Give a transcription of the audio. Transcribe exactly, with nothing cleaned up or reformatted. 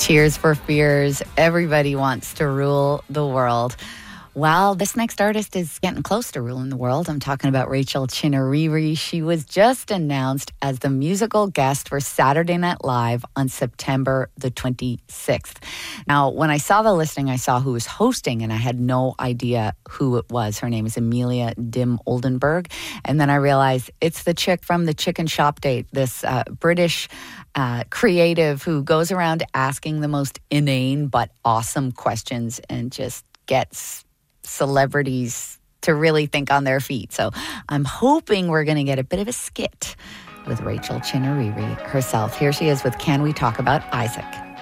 Tears for Fears. Everybody wants to rule the world. Well, this next artist is getting close to ruling the world. I'm talking about Rachel Chinouriri. She was just announced as the musical guest for Saturday Night Live on September the twenty-sixth. Now, when I saw the listing, I saw who was hosting, and I had no idea who it was. Her name is Amelia Dim Oldenburg. And then I realized it's the chick from the Chicken Shop Date, this uh, British uh, creative who goes around asking the most inane but awesome questions and just gets celebrities to really think on their feet. So I'm hoping we're going to get a bit of a skit with Rachel Chinouriri herself. Here she is with Can We Talk About Isaac?